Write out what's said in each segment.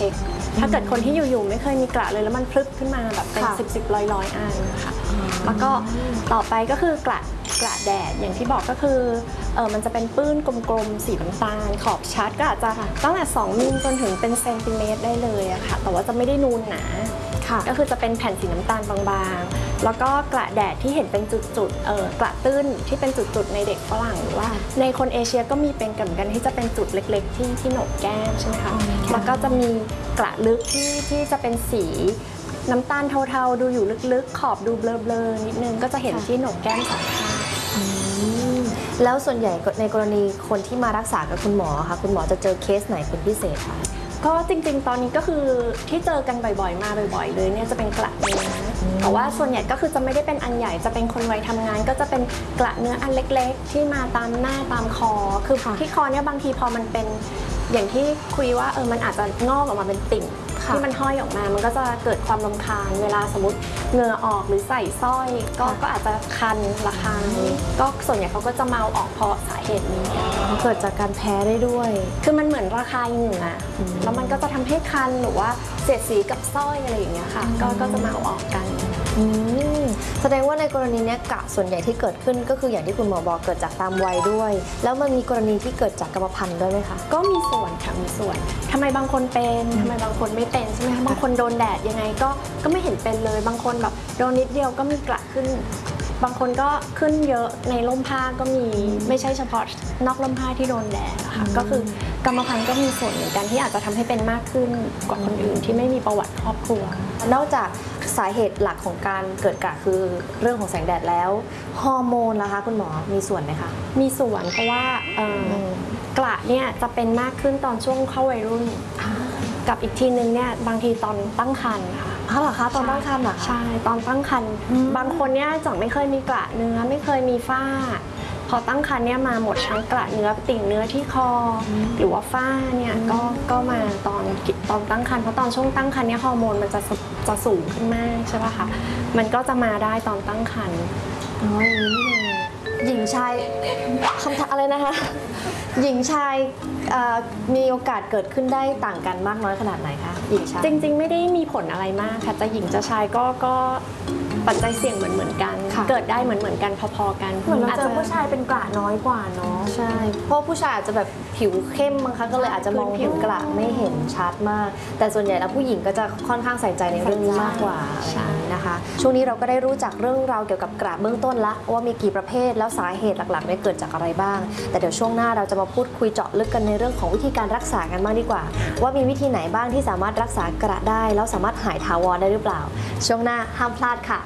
ช็คถ้าเกิดคนที่อยู่ๆไม่เคยมีกระเลยแล้วมันพลึบขึ้นมาแบบเป็น10ร้อยอันนะคะแล้วก็ต่อไปก็คือกระแดดอย่างที่บอกก็คือมันจะเป็นปื้นกลมๆสีน้ำตาลขอบชัดก็อาจจะตั้งแต่2 มิลจนถึงเป็นเซนติเมตรได้เลยอะค่ะแต่ว่าจะไม่ได้นูนหนาก็คือจะเป็นแผ่นสีน้ำตาลบางๆแล้วก็กระแดดที่เห็นเป็นจุดๆกระตื้นที่เป็นจุดๆในเด็กฝรั่งหรือว่าในคนเอเชียก็มีเป็นกันเหมือนกันที่จะเป็นจุดเล็กๆที่โหนกแก้มใช่ไหมคะแล้วก็จะมีกระลึกที่จะเป็นสีน้ำตาลเทาๆดูอยู่ลึกๆขอบดูเบลอๆนิดนึงก็จะเห็นที่โหนกแก้มสองข้างแล้วส่วนใหญ่ในกรณีคนที่มารักษากับคุณหมอค่ะคุณหมอจะเจอเคสไหนเป็นพิเศษคะก็จริงๆตอนนี้ก็คือที่เจอกันบ่อยๆมาบ่อยๆเลยเนี่ยจะเป็นกระเนื้อแต่ว่าส่วนใหญ่ก็คือจะไม่ได้เป็นอันใหญ่จะเป็นคนวัยทำงานก็จะเป็นกระเนื้ออันเล็กๆที่มาตามหน้าตามคอคือที่คอเนี่ยบางทีพอมันเป็นอย่างที่คุยว่ามันอาจจะงอกออกมาเป็นติ่งที่มันห้อยออกมามันก็จะเกิดความรำคาญเวลาสมมติเหงื่อออกหรือใส่สร้อยก็อาจจะคันระคายก็ส่วนใหญ่เขาก็จะเมาออกเพราะสาเหตุนี้เกิดจากการแพ้ได้ด้วยคือมันเหมือนระคายเหงื่อแล้วมันก็จะทำให้คันหรือว่าเสียดสีกับสร้อยอะไรอย่างเงี้ยค่ะก็จะเมาออกกันแสดงว่าในกรณีนี้กระส่วนใหญ่ที่เกิดขึ้นก็คืออย่างที่คุณหมอบอกเกิดจากตามวัยด้วยแล้วมันมีกรณีที่เกิดจากกรรมพันธุ์ด้วยไหมคะก็มีส่วนค่ะมีส่วนทำไมบางคนเป็นทำไมบางคนไม่เป็นใช่ไหมคะบางคนโดนแดดยังไงก็ไม่เห็นเป็นเลยบางคนแบบโดนนิดเดียวก็มีกระขึ้นบางคนก็ขึ้นเยอะในร่มผ้าก็มีไม่ใช่เฉพาะนอกร่มผ้าที่โดนแดดนะคะก็คือกรรมพันธุ์ก็มีส่วนเหมือนกันที่อาจจะทำให้เป็นมากขึ้นกว่าคนอื่นที่ไม่มีประวัติครอบครัวนอกจากสาเหตุหลักของการเกิดกระคือเรื่องของแสงแดดแล้วฮอร์โมนล่ะคะคุณหมอมีส่วนไหมคะมีส่วนเพราะว่ากระเนี่ยจะเป็นมากขึ้นตอนช่วงเข้าวัยรุ่นกับอีกทีนึงเนี่ยบางทีตอนตั้งครรภ์ค่ะเหรอคะตอนตั้งครรภ์เหรอใช่ตอนตั้งครรภ์บางคนเนี่ยจากไม่เคยมีกระเนื้อไม่เคยมีฝ้าพอตั้งครรภ์เนี่ยมาหมดทั้งกระเนื้อติ่งเนื้อที่คอหรือว่าฝ้าเนี่ยก็มาตอนตั้งครรภ์เพราะตอนช่วงตั้งครรภ์เนี่ยฮอร์โมนมันจะสูงขึ้นมากใช่ป่ะคะมันก็จะมาได้ตอนตั้งครรภ์อย่างนี้หญิงชายคำถามอะไรนะคะหญิงชายมีโอกาสเกิดขึ้นได้ต่างกันมากน้อยขนาดไหนคะหญิงชายจริงๆไม่ได้มีผลอะไรมากค่ะจะหญิงจะชายก็ปัจจัยเสี่ยงเหมือนกันเกิดได้เหมือนกันพอๆกันเหมือนเราเจอผู้ชายเป็นกระน้อยกว่าเนาะใช่เพราะผู้ชายอาจจะแบบผิวเข้มบางครั้งก็เลยอาจจะมองเห็นกระไม่เห็นชัดมากแต่ส่วนใหญ่แล้วผู้หญิงก็จะค่อนข้างใส่ใจในเรื่องนี้มากกว่านะคะช่วงนี้เราก็ได้รู้จักเรื่องราวเกี่ยวกับกระเบื้องต้นละว่ามีกี่ประเภทแล้วสาเหตุหลักๆเนี่ยเกิดจากอะไรบ้างแต่เดี๋ยวช่วงหน้าเราจะมาพูดคุยเจาะลึกกันในเรื่องของวิธีการรักษากันบ้างดีกว่าว่ามีวิธีไหนบ้างที่สามารถรักษากระได้แล้วสามารถหายถาวรได้หรือเปล่าช่วงหน้าห้ามพลาดค่ะ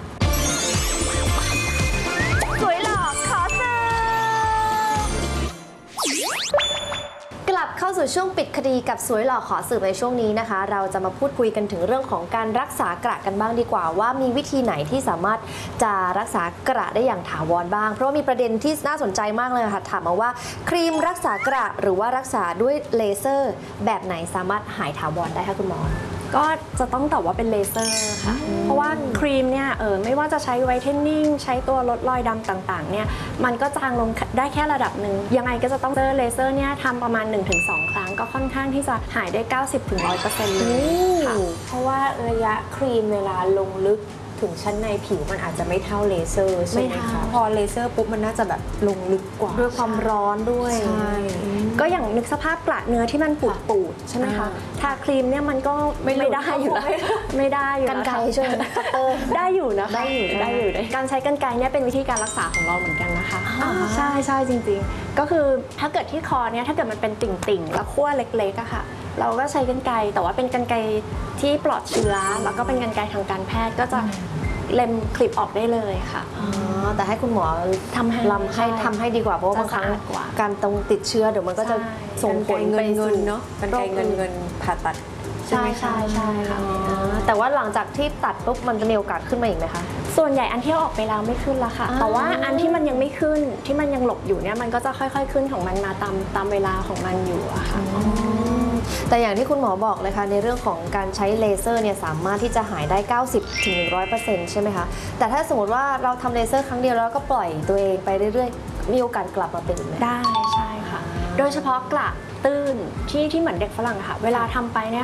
สวยหล่อขอเสิร์ฟกลับเข้าสู่ช่วงปิดคดีกับสวยหล่อขอสืบในช่วงนี้นะคะเราจะมาพูดคุยกันถึงเรื่องของการรักษากระกันบ้างดีกว่าว่ามีวิธีไหนที่สามารถจะรักษากระได้อย่างถาวรบ้างเพราะว่ามีประเด็นที่น่าสนใจมากเลยค่ะถามมาว่าครีมรักษากระหรือว่ารักษาด้วยเลเซอร์แบบไหนสามารถหายถาวรได้คะคุณหมอก็จะต้องตอบว่าเป็นเลเซอร์ค่ะเพราะว่าครีมเนี่ยไม่ว่าจะใช้ไวท์เทนนิ่งใช้ตัวลดรอยดำต่างๆเนี่ยมันก็จางลงได้แค่ระดับหนึ่งยังไงก็จะต้องเลเซอร์เนี่ยทำประมาณ 1-2 ครั้งก็ค่อนข้างที่จะหายได้ 90-100% เลยค่ะเพราะว่าระยะครีมเวลาลงลึกถึงชั้นในผิวมันอาจจะไม่เท่าเลเซอร์ใช่ไหมคะพอเลเซอร์ปุ๊บมันน่าจะแบบลงลึกกว่าด้วยความร้อนด้วยใช่ก็อย่างนึกสภาพกระเนื้อที่มันปูดใช่ไหมคะทาครีมเนี่ยมันก็ไม่ได้อยู่แล้วไม่ได้อยู่กันไกรช่วยได้อยู่นะคะได้อยู่การใช้กันไกรเนี่ยเป็นวิธีการรักษาของเราเหมือนกันนะคะใช่จริงๆก็คือถ้าเกิดที่คอเนี่ยถ้าเกิดมันเป็นติ่งๆแล้วขั้วเล็กๆอะค่ะเราก็ใช้กรรไกรแต่ว่าเป็นกรรไกรที่ปลอดเชื้อแล้วก็เป็นกรรไกรทางการแพทย์ก็จะเล็มคลิปออกได้เลยค่ะแต่ให้คุณหมอทำให้ดีกว่าเพราะว่าบางครั้งการตรงติดเชื้อเดี๋ยวมันก็จะส่งผลไปสู่เนาะกรรไกรเงินผ่าตัดใช่ค่ะแต่ว่าหลังจากที่ตัดปุ๊บมันจะมีโอกาสขึ้นมาอีกไหมคะส่วนใหญ่อันที่ออกไปแล้วไม่ขึ้นละค่ะแต่ว่าอันที่มันยังไม่ขึ้นที่มันยังหลบอยู่เนี่ยมันก็จะค่อยๆขึ้นของมันมาตามเวลาของมันอยู่อะค่ะแต่อย่างที่คุณหมอบอกเลยค่ะในเรื่องของการใช้เลเซอร์เนี่ยสามารถที่จะหายได้ 90-100% ใช่ไหมคะแต่ถ้าสมมติว่าเราทำเลเซอร์ครั้งเดียวแล้วก็ปล่อยตัวเองไปเรื่อยๆมีโอกาสกลับมาเป็นไหมได้ใช่ค่ะโดยเฉพาะกระตื้นที่เหมือนเด็กฝรั่งค่ะเวลาทำไปเนี่ย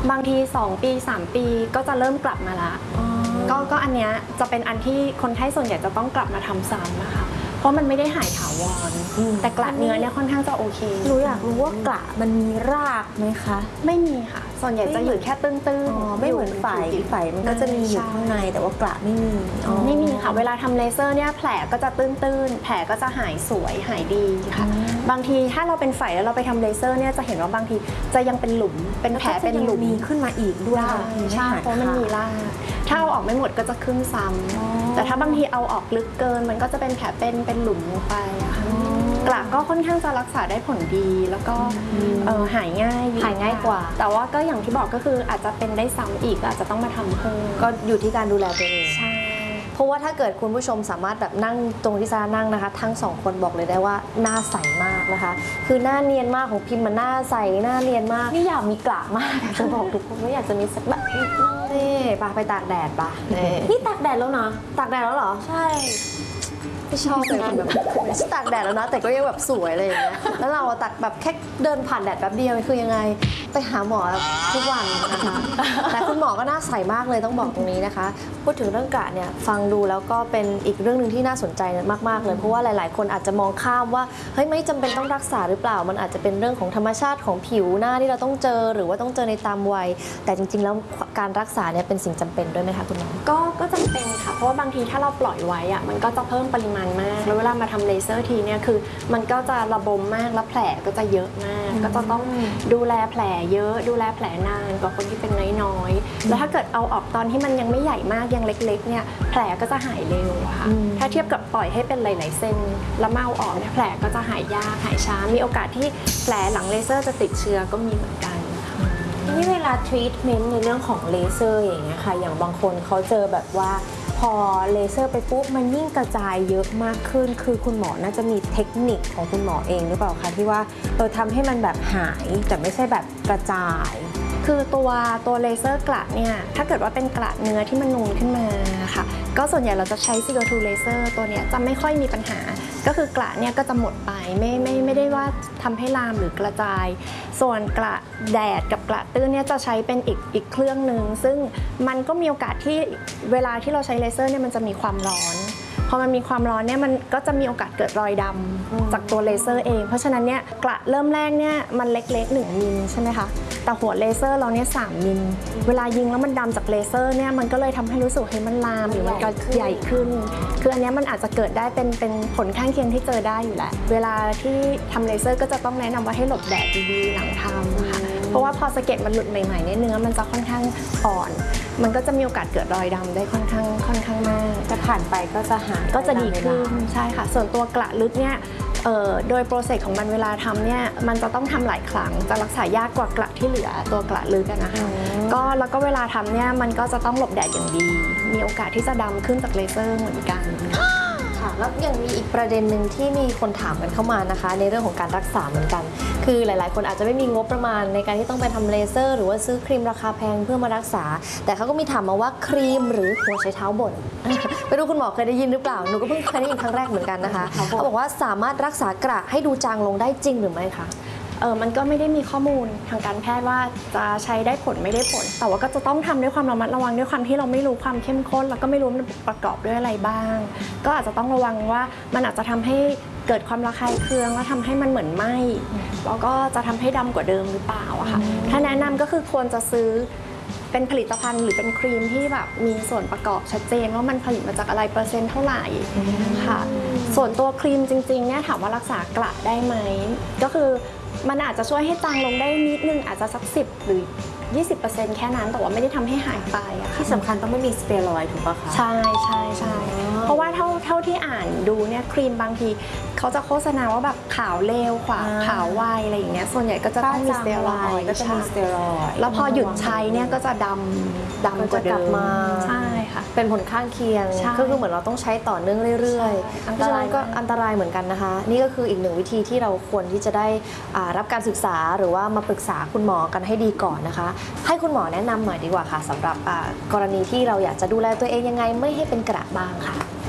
บางที2 ปี 3 ปีก็จะเริ่มกลับมาละก็อันเนี้ยจะเป็นอันที่คนไข้ส่วนใหญ่จะต้องกลับมาทำซ้ำนะคะเพราะมันไม่ได้หายถาวรแต่กระเนื้อเนี่ยค่อนข้างจะโอเคหนูอยากรู้ว่ากระมันมีรากไหมคะไม่มีค่ะ ส่วนใหญ่จะอยู่แค่ตื้นๆไม่เหมือนไฝมันก็จะมีอยู่ข้างในแต่ว่ากระไม่มีไม่มีค่ะเวลาทำเลเซอร์เนี่ยแผลก็จะตื้นๆแผลก็จะหายสวยหายดีค่ะบางทีถ้าเราเป็นไฝแล้วเราไปทำเลเซอร์เนี่ยจะเห็นว่าบางทีจะยังเป็นหลุมเป็นแผลเป็นหลุมมีขึ้นมาอีกด้วยใช่เพราะมันมีรากถ้าเอาออกไม่หมดก็จะขึ้นซ้ำแต่ถ้าบางทีเอาออกลึกเกินมันก็จะเป็นแผลเป็นหลุมลงไปอะค่ะกระก็ค่อนข้างจะรักษาได้ผลดีแล้วก็หายง่ายกว่าแต่ว่าก็อย่างที่บอกก็คืออาจจะเป็นได้ซ้ำอีกอาจจะต้องมาทำเพิ่มก็อยู่ที่การดูแลตัวเองใช่เพราะว่าถ้าเกิดคุณผู้ชมสามารถแบบนั่งตรงที่ซาร่านั่งนะคะ ทั้ง2 คนบอกเลยได้ว่าหน้าใสมากนะคะ คือหน้าเนียนมากของพิมพ์มันหน้าใสหน้าเนียนมากนี่อยากมีกระมากจะบอกทุกคนว่าอยากจะมีสักแบบนี่ไปตากแดดปะนี่ตากแดดแล้วนะตากแดดแล้วเหรอใช่ไม่ชอบเลยคนแบบตากแดดแล้วนะแต่ก็ยังแบบสวยเลยอย่างเงี้ยแล้วเราตากแบบแค่เดินผ่านแดดแป๊บเดียวคือยังไงไปหาหมอทุกวันนะคะแต่คุณหมอก็น่าใสมากเลยต้องบอกตรงนี้นะคะพูดถึงเรื่องกระเนี่ยฟังดูแล้วก็เป็นอีกเรื่องหนึ่งที่น่าสนใจมากๆเลยเพราะว่าหลายๆคนอาจจะมองข้ามว่าเฮ้ยไม่จำเป็นต้องรักษาหรือเปล่ามันอาจจะเป็นเรื่องของธรรมชาติของผิวหน้าที่เราต้องเจอหรือว่าต้องเจอในตามวัยแต่จริงๆแล้วการรักษาเนี่ยเป็นสิ่งจำเป็นด้วยไหมคะคุณหมอก็จำเป็นค่ะเพราะว่าบางทีถ้าเราปล่อยไว้อะมันก็จะเพิ่มปริมาณมากแล้วเวลามาทำเลเซอร์ทีเนี่ยคือมันก็จะระบมมากแล้วแผลก็จะเยอะมากก็จะต้องดูแลแผลเยอะดูแลแผลนานกว่าคนที่เป็นน้อยๆแล้วถ้าเกิดเอาออกตอนที่มันยังไม่ใหญ่มากยังเล็กๆเนี่ยแผลก็จะหายเร็วค่ะถ้าเทียบกับปล่อยให้เป็นหลายๆเส้นแล้วมาเอาออกเนี่ยแผลก็จะหายยากหายช้ามีโอกาสที่แผลหลังเลเซอร์จะติดเชื้อก็มีเหมือนกันนี่เวลาทรีทเมนต์ในเรื่องของเลเซอร์อย่างเงี้ยค่ะอย่างบางคนเขาเจอแบบว่าพอเลเซอร์ไปปุ๊บมันยิ่งกระจายเยอะมากขึ้นคือคุณหมอน่าจะมีเทคนิคของคุณหมอเองหรือเปล่าคะที่ว่าทำให้มันแบบหายแต่ไม่ใช่แบบกระจายคือตัวเลเซอร์กระเนี่ยถ้าเกิดว่าเป็นกระเนื้อที่มันนูนขึ้นมาค่ะก็ส่วนใหญ่เราจะใช้ CO2 เลเซอร์ตัวเนี้ยจะไม่ค่อยมีปัญหาก็คือกระเนี่ยก็จะหมดไปไม่ได้ว่าทำให้ลามหรือกระจายส่วนกระแดดกับกระตื้นเนี่ยจะใช้เป็นอีกเครื่องหนึ่งซึ่งมันก็มีโอกาสที่เวลาที่เราใช้เลเซอร์เนี่ยมันจะมีความร้อนพอมันมีความร้อนเนี่ยมันก็จะมีโอกาสเกิดรอยดำจากตัวเลเซอร์เองเพราะฉะนั้นเนี่ยกระเริ่มแรกเนี่ยมันเล็กๆ1 มิลใช่ไหมคะแต่หัวเลเซอร์เราเนี่ย3 มิลเวลายิงแล้วมันดำจากเลเซอร์เนี่ยมันก็เลยทำให้รู้สึกให้มันลามหรือมันก็ใหญ่ขึ้นคืออันนี้มันอาจจะเกิดได้เป็นผลข้างเคียงที่เจอได้อยู่แล้วเวลาที่ทำเลเซอร์ก็จะต้องแนะนำว่าให้หลบแดดดีๆหลังทำนะคะเพราะว่าพอสะเก็ดมันหลุดใหม่ๆเนี่ยเนื้อมันจะค่อนข้างอ่อนมันก็จะมีโอกาสเกิดรอยดำได้ค่อนข้างมากแต่ผ่านไปก็จะหายก็จะดีขึ้นใช่ค่ะส่วนตัวกระลึกเนี่ยโดยโปรเซสของมันเวลาทำเนี่ยมันจะต้องทำหลายครั้งจะรักษายากกว่ากระที่เหลือตัวกระลึกนะคะแล้วก็เวลาทำเนี่ยมันก็จะต้องหลบแดดอย่างดีมีโอกาสที่จะดำขึ้นจากเลเซอร์เหมือนกันแล้วยังมีอีกประเด็นหนึ่งที่มีคนถามกันเข้ามานะคะในเรื่องของการรักษาเหมือนกันคือหลายๆคนอาจจะไม่มีงบประมาณในการที่ต้องไปทำเลเซอร์หรือว่าซื้อครีมราคาแพงเพื่อมารักษาแต่เขาก็มีถามมาว่าครีมหรือหัวใช้เท้าบ่น ไม่รู้คุณหมอเคยได้ยินหรือเปล่าหนูก็เพิ่งเคยได้ยินครั้งแรกเหมือนกันนะคะเขาบอกว่าสามารถรักษากระให้ดูจางลงได้จริงหรือไม่คะมันก็ไม่ได้มีข้อมูลทางการแพทย์ว่าจะใช้ได้ผลไม่ได้ผลแต่ว่าก็จะต้องทำด้วยความระมัดระวังด้วยความที่เราไม่รู้ความเข้มข้นแล้วก็ไม่รู้มันประกอบด้วยอะไรบ้างก็อาจจะต้องระวังว่ามันอาจจะทำให้เกิดความระคายเคืองแล้วทำให้มันเหมือนไหม้แล้วก็จะทำให้ดำกว่าเดิมหรือเปล่าอะค่ะถ้าแนะนำก็คือควรจะซื้อเป็นผลิตภัณฑ์หรือเป็นครีมที่แบบมีส่วนประกอบชัดเจนว่ามันผลิตมาจากอะไรเปอร์เซ็นต์เท่าไหร่ค่ะส่วนตัวครีมจริงๆเนี่ยถามว่ารักษากระได้ไหมก็คือมันอาจจะช่วยให้จางลงได้นิดนึงอาจจะสัก10 หรือ 20% แค่นั้นแต่ว่าไม่ได้ทำให้หายไปอะที่สำคัญต้องไม่มีสเตียรอยด์ถูกปะคะใช่เพราะว่าเท่าที่อ่านดูเนี่ยครีมบางทีเขาจะโฆษณาว่าแบบขาวเร็วขาวไวอะไรอย่างเงี้ยส่วนใหญ่ก็จะต้องมีสเตียรอยด์แล้วพอหยุดใช้เนี่ยก็จะดำกว่าเดิมใช่ค่ะเป็นผลข้างเคียงก็คือเหมือนเราต้องใช้ต่อเนื่องเรื่อยๆเพราะฉะนั้นก็อันตรายเหมือนกันนะคะนี่ก็คืออีกหนึ่งวิธีที่เราควรที่จะได้รับการศึกษาหรือว่ามาปรึกษาคุณหมอกันให้ดีก่อนนะคะให้คุณหมอแนะนำหน่อยดีกว่าค่ะสำหรับกรณีที่เราอยากจะดูแลตัวเองยังไงไม่ให้เป็นกระบ้างค่ะ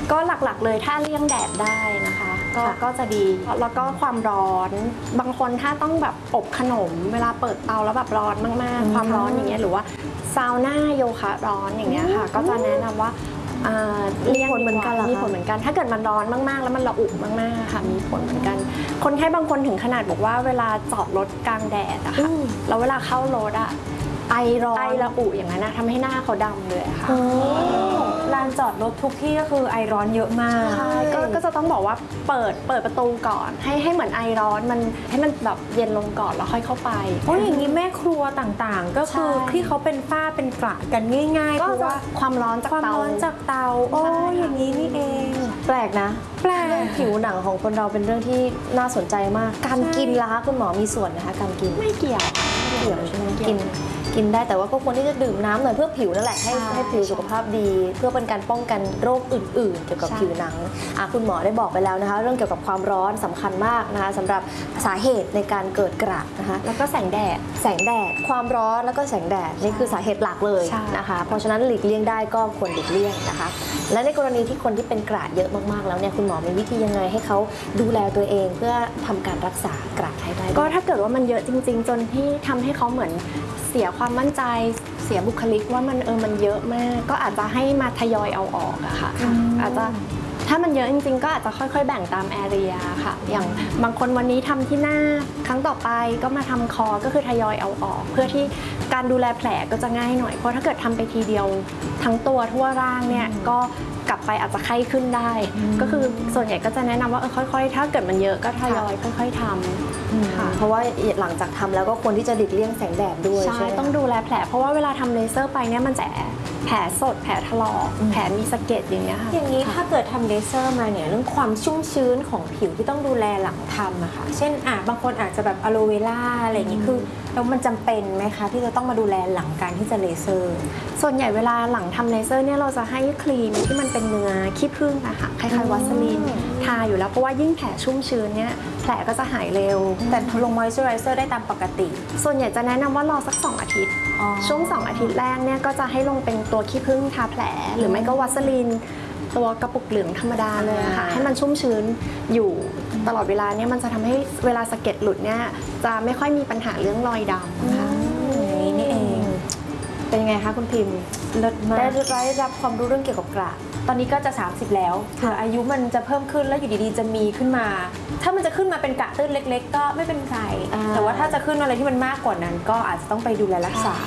ก็หลักๆเลยถ้าเลี่ยงแดดได้นะคะก็จะดีแล้วก็ความร้อนบางคนถ้าต้องแบบอบขนมเวลาเปิดเตาแล้วแบบร้อนมากๆความร้อนอย่างเงี้ยหรือว่าซาวน่าโยคะร้อนอย่างเงี้ยค่ะก็จะแนะนำว่าเลี่ยงมีผลเหมือนกันเหรอคะมีผลเหมือนกันถ้าเกิดมันร้อนมากๆแล้วมันระอุมากๆค่ะมีผลเหมือนกันคนไข้บางคนถึงขนาดบอกว่าเวลาจอดรถกลางแดดอะค่ะแล้วเวลาเข้ารถอะไอร้อนไอระอุอย่างนั้นนะทำให้หน้าเขาดำเลยอะค่ะลานจอดรถทุกที่ก็คือไอร้อนเยอะมากใช่ก็จะต้องบอกว่าเปิดประตูก่อนให้เหมือนไอร้อนมันให้มันแบบเย็นลงก่อนแล้วค่อยเข้าไปเพราะอย่างนี้แม่ครัวต่างๆ ก็คือใช่ที่เขาเป็นฝ้าเป็นกระกันง่ายๆก็เพราะจะว่าความร้อนจากความเตาร้อนจากเตาโอ้ใช่ค่ะอย่างนี้นี่เองแปลกนะแปลกเรื่องผิวหนังของคนเราเป็นเรื่องที่น่าสนใจมาก การกินล่ะคะคุณหมอมีส่วนนะคะการกินไม่เกี่ยวเกี่ยวใช่ไหมกินได้แต่ว่าก็ควรที่จะดื่มน้ำหน่อยเพื่อผิวนั่นแหละให้ผิวสุขภาพดี เพื่อเป็นการป้องกันโรคอื่นๆ เกี่ยวกับผิวหนังคุณหมอได้บอกไปแล้วนะคะ เรื่องเกี่ยวกับความร้อนสำคัญมากนะคะสำหรับสาเหตุในการเกิดกระนะคะแล้วก็แสงแดดแสงแดดความร้อนแล้วก็แสงแดดนี่คือสาเหตุหลักเลยใช่นะคะเพราะฉะนั้นหลีกเลี่ยงได้ก็ควรหลีกเลี่ยงนะคะ และในกรณีที่คนที่เป็นกระเยอะมากๆแล้วเนี่ยคุณหมอมีวิธียังไงให้เขาดูแลตัวเองเพื่อทำการรักษากระให้ได้ก็ถ้าเกิดว่ามันเยอะจริง ๆ จนที่ทำให้เขาเหมือนเสียความมั่นใจเสียบุคลิกว่ามันเยอะมาก ก็อาจจะให้มาทยอยเอาออกอะค่ะอาจจะถ้ามันเยอะจริงๆ ก็อาจจะค่อยๆ แบ่งตามแอเรียค่ะอย่างบางคนวันนี้ทำที่หน้าครั้งต่อไปก็มาทำคอก็คือทยอยเอาออก เพื่อที่การดูแลแผลก็จะง่ายหน่อยเพราะถ้าเกิดทำไปทีเดียวทั้งตัวทั่วร่างเนี่ยก็กลับไปอาจจะไข้ขึ้นได้ ก็คือส่วนใหญ่ก็จะแนะนำว่าค่อยๆ ถ้าเกิดมันเยอะก็ทยอยค่อยๆทำค่ะเพราะว่าหลังจากทำแล้วก็ควรที่จะหลีกเลี่ยงแสงแดดด้วยใช่ใช่ไหมต้องดูแลแผลเพราะว่าเวลาทำเลเซอร์ไปเนี่ยมันจะแผลสดแผลถลอกแผลมีสะเก็ดอย่างเงี้ยค่ะอย่างนี้ถ้าเกิดทำเลเซอร์มาเนี่ยเรื่องความชุ่มชื้นของผิวที่ต้องดูแลหลังทำอะค่ะเช่นบางคนอาจจะแบบอะโลเวล่าอะไรอย่างนี้คือแล้วมันจำเป็นไหมคะที่จะต้องมาดูแลหลังการที่จะเลเซอร์ส่วนใหญ่เวลาหลังทำเลเซอร์เนี่ยเราจะให้ครีมที่มันเป็นเนื้อขี้ผึ้งอะค่ะคล้ายๆวัสลีนทาอยู่แล้วเพราะว่ายิ่งแผลชุ่มชื้นเนี่ยแผลก็จะหายเร็วแต่ลงมอยเจอไรเซอร์ได้ตามปกติส่วนใหญ่จะแนะนำว่ารอสัก 2 อาทิตย์ ช่วง 2 อาทิตย์แรกเนี่ยก็จะให้ลงเป็นตัวขี้ผึ้งทาแผล หรือไม่ก็วัสลีนตัวกระปุกเหลืองธรรมดาเลยอะค่ะให้มันชุ่มชื้นอยู่ตลอดเวลาเนี่ยมันจะทำให้เวลาสะเก็ดหลุดเนี่ยจะไม่ค่อยมีปัญหาเรื่องรอยดำค่ะอย่างนี้นี่เองเป็นยังไงคะคุณพิมพ์เลิศมากได้รับความรู้เรื่องเกี่ยวกับกระตอนนี้ก็จะ 30 แล้วเผื่ออายุมันจะเพิ่มขึ้นแล้วอยู่ดีๆ จะมีขึ้นมา ถ้ามันจะขึ้นมาเป็นกระตื้นเล็ก ๆ ก็ไม่เป็นไร แต่ว่าถ้าจะขึ้นอะไรที่มันมากกว่านั้น ก็อาจจะต้องไปดูแลรักษา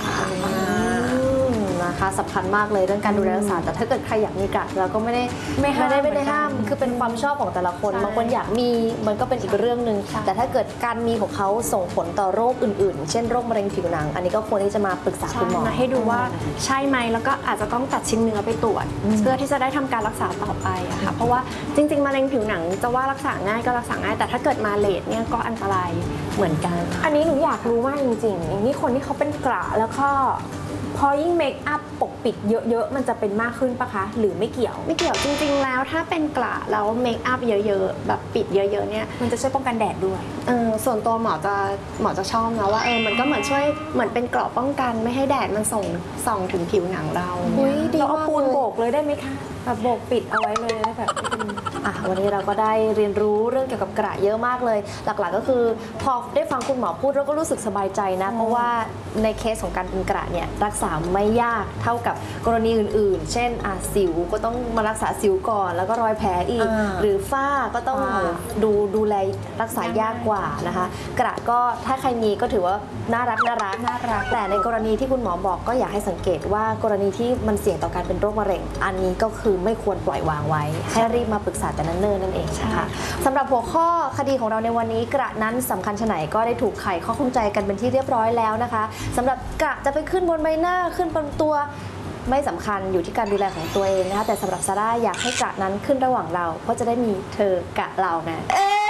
นะคะสำคัญมากเลยเรื่องการดูแลรักษาแต่ถ้าเกิดใครอยากมีกระเราก็ไม่ได้ไม่ห้ามห้ามคือเป็นความชอบของแต่ละคนใช่บางคนอยากมีมันก็เป็นอีกเรื่องหนึ่งใช่แต่ถ้าเกิดการมีของเขาส่งผลต่อโรคอื่นๆ เช่นโรคมะเร็งผิวหนัง อันนี้ก็ควรที่จะมาปรึกษาคุณหมอมาให้ดูว่าใช่ไหมแล้วก็อาจจะต้องตัดชิ้นเนื้อไปตรวจ เพื่อที่จะได้ทำการรักษาต่อไปอะค่ะเพราะว่าจริงๆมะเร็งผิวหนังจะว่ารักษาง่ายก็รักษาง่าย แต่ถ้าเกิดมาเลทเนี่ยก็อันตรายเหมือนกันอันนี้หนูอยากรู้มากจริงๆ อย่างนี้คนที่เขาเป็นกระแล้วก็พอยิ่งเมคอัพปกปิดเยอะๆ มันจะเป็นมากขึ้นปะคะ หรือไม่เกี่ยวไม่เกี่ยวจริงๆแล้วถ้าเป็นกระแล้วเมคอัพเยอะๆแบบปิดเยอะๆเนี่ยมันจะช่วยป้องกันแดดด้วยส่วนตัวหมอจะชอบนะว่ามันก็เหมือนช่วยเหมือนเป็นเกราะป้องกันไม่ให้แดดมันส่องถึงผิวหนังเราอุ๊ยดีเราเอามากปูนเลยโบกเลยได้ไหมคะแบบโบกปิดเอาไว้เลยได้แบบไม่เป็นวันนี้เราก็ได้เรียนรู้เรื่องเกี่ยวกับกระเยอะมากเลย หลักๆก็คือพอได้ฟังคุณหมอพูดเราก็รู้สึกสบายใจนะ เพราะว่าในเคสของการเป็นกระเนี่ยรักษาไม่ยากเท่ากับกรณีอื่นๆ เช่นสิวก็ต้องมารักษาสิวก่อนแล้วก็รอยแผลอีก หรือฝ้าก็ต้องดูแลรักษายากกว่านะคะ กระก็ถ้าใครมีก็ถือว่าน่ารักแต่ในกรณีที่คุณหมอบอกก็อยากให้สังเกตว่ากรณีที่มันเสี่ยงต่อการเป็นโรคมะเร็งอันนี้ก็คือไม่ควรปล่อยวางไว้ให้รีบมาปรึกษาแต่นั้นเนิ่นนั่นเองนะคะสำหรับหัวข้อคดีของเราในวันนี้กระนั้นสำคัญชะไหนก็ได้ถูกไขข้อข้องใจกันเป็นที่เรียบร้อยแล้วนะคะสำหรับกระจะไปขึ้นบนใบหน้าขึ้นบนตัวไม่สำคัญอยู่ที่การดูแลของตัวเองนะคะแต่สำหรับซาร่าอยากให้กระนั้นขึ้นระหว่างเราเพราะจะได้มีเธอกะเราไง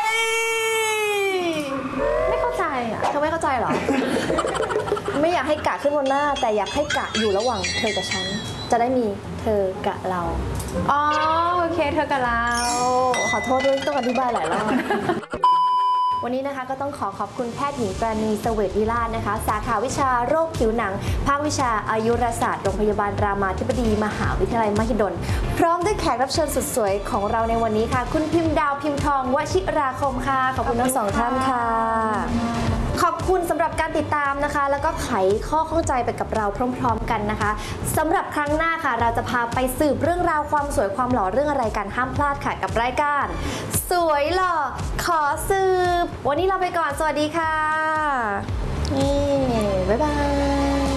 ไม่เข้าใจอ่ะเธอไม่เข้าใจเหรอ ไม่อยากให้กะขึ้นบนหน้าแต่อยากให้กะอยู่ระหว่างเธอกับฉันจะได้มีเธอกะเราอ๋อโอเคเธอกับเราขอโทษด้วยต้องอธิบายหลายรอบวันนี้นะคะก็ต้องขอบคุณแพทย์หญิงปราณีเสวตวิราชนะคะสาขาวิชาโรคผิวหนังภาควิชาอายุรศาสตร์โรงพยาบาลรามาธิบดีมหาวิทยาลัยมหิดลพร้อมด้วยแขกรับเชิญสุดสวยของเราในวันนี้ค่ะคุณพิมพ์ดาวพิมพ์ทองวชิราคมค่ะขอบคุณทั้งสองท่านค่ะขอบคุณสำหรับการติดตามนะคะแล้วก็ไขข้อข้องใจไปกับเราพร้อมๆกันนะคะสำหรับครั้งหน้าค่ะเราจะพาไปสืบเรื่องราวความสวยความหล่อเรื่องอะไรกันห้ามพลาดค่ะกับรายการสวยหล่อขอสืบวันนี้เราไปก่อนสวัสดีค่ะนี่บ๊ายบาย